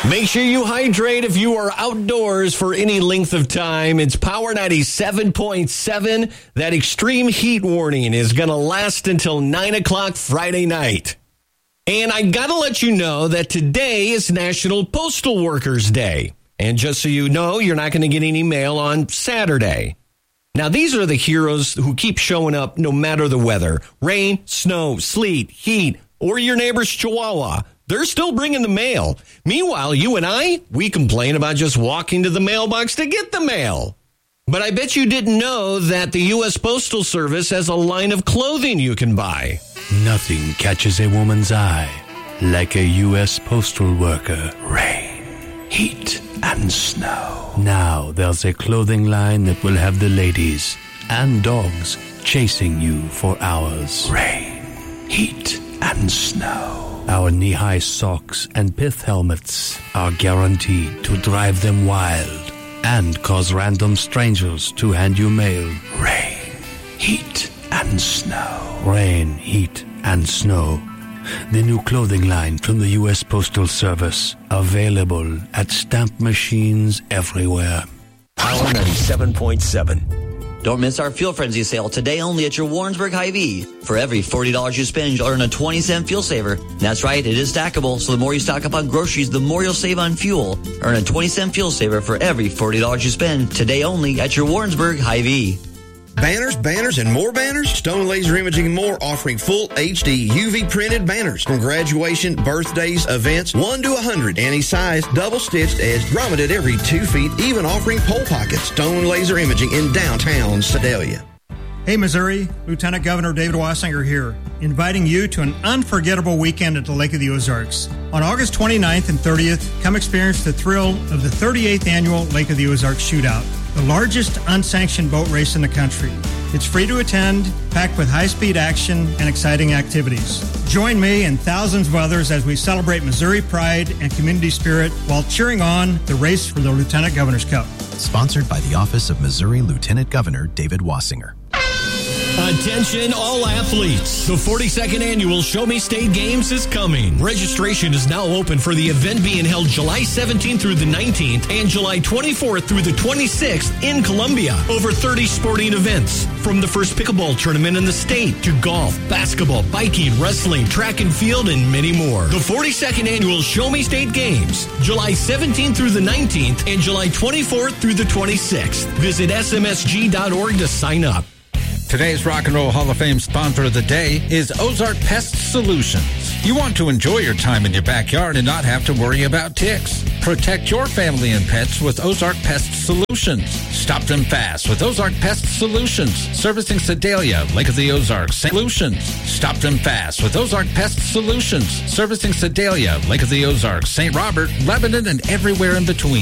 Make sure you hydrate if you are outdoors for any length of time. It's Power 97.7. That extreme heat warning is going to last until 9 o'clock Friday night. And I got to let you know that today is National Postal Workers Day. And just so you know, you're not going to get any mail on Saturday. Now, these are the heroes who keep showing up no matter the weather. Rain, snow, sleet, heat, or your neighbor's chihuahua. They're still bringing the mail. Meanwhile, you and I, we complain about just walking to the mailbox to get the mail. But I bet you didn't know that the U.S. Postal Service has a line of clothing you can buy. Nothing catches a woman's eye like a U.S. postal worker. Rain, heat, and snow. Now there's a clothing line that will have the ladies and dogs chasing you for hours. Rain, heat, and snow. Our knee-high socks and pith helmets are guaranteed to drive them wild and cause random strangers to hand you mail. Rain, heat, and snow. Rain, heat, and snow. The new clothing line from the U.S. Postal Service. Available at stamp machines everywhere. Power 97.7. Don't miss our Fuel Frenzy sale today only at your Warrensburg Hy-Vee. For every $40 you spend, you'll earn a 20-cent fuel saver. That's right, it is stackable, so the more you stock up on groceries, the more you'll save on fuel. Earn a 20-cent fuel saver for every $40 you spend today only at your Warrensburg Hy-Vee. Banners, and more banners? Stone Laser Imaging and More offering full HD UV printed banners from graduation, birthdays, events, 1 to 100. Any size, double stitched, edged, grommeted every 2 feet, even offering pole pockets. Stone Laser Imaging in downtown Sedalia. Hey, Missouri, Lieutenant Governor David Wassinger here, inviting you to an unforgettable weekend at the Lake of the Ozarks. On August 29th and 30th, come experience the thrill of the 38th annual Lake of the Ozarks Shootout, the largest unsanctioned boat race in the country. It's free to attend, packed with high-speed action and exciting activities. Join me and thousands of others as we celebrate Missouri pride and community spirit while cheering on the race for the Lieutenant Governor's Cup. Sponsored by the Office of Missouri Lieutenant Governor David Wassinger. Attention all athletes. The 42nd annual Show Me State Games is coming. Registration is now open for the event being held July 17th through the 19th and July 24th through the 26th in Columbia. Over 30 sporting events, from the first pickleball tournament in the state to golf, basketball, biking, wrestling, track and field, and many more. The 42nd annual Show Me State Games, July 17th through the 19th and July 24th through the 26th. Visit smsg.org to sign up. Today's Rock and Roll Hall of Fame sponsor of the day is Ozark Pest Solutions. You want to enjoy your time in your backyard and not have to worry about ticks. Protect your family and pets with Ozark Pest Solutions. Stop them fast with Ozark Pest Solutions. Servicing Sedalia, Lake of the Ozarks, Solutions. Stop them fast with Ozark Pest Solutions. Servicing Sedalia, Lake of the Ozarks, St. Robert, Lebanon, and everywhere in between.